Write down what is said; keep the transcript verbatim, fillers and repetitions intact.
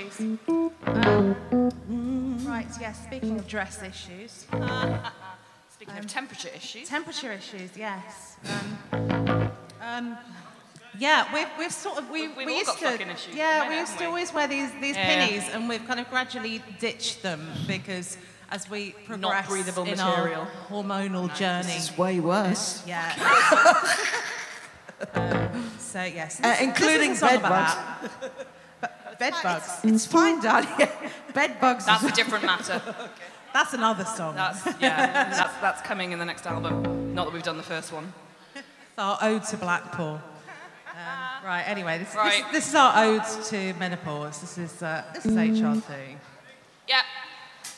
issues. Um, right, yes, speaking of dress issues. Speaking um, of temperature issues. Temperature issues, yes. Um, um, yeah, we've, we've sort of... We, we've we've we all used got to, fucking issues. Yeah, minute, we used to we? always wear these, these yeah. pinnies, and we've kind of gradually ditched them because as we progress Not breathable in material. our hormonal no, journey... This is way worse. Yeah. um, so, yes. Uh, including bed bugs. Bed bugs. It's fine, darling. Bed bugs. That's a different matter. Okay. That's another song. That's, yeah, that's, that's coming in the next album. Not that we've done the first one. It's our ode to Blackpool. Um, right, anyway, this, right. This, this is our ode to menopause. This is, uh, this is H R T. Yeah.